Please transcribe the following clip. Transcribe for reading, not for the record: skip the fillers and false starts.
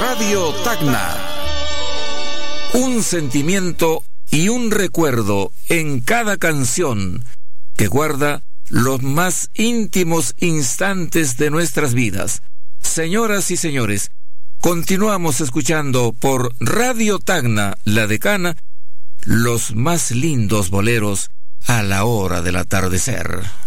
Radio Tacna. Un sentimiento y un recuerdo en cada canción que guarda los más íntimos instantes de nuestras vidas. Señoras y señores, continuamos escuchando por Radio Tacna, La Decana, los más lindos boleros a la hora del atardecer.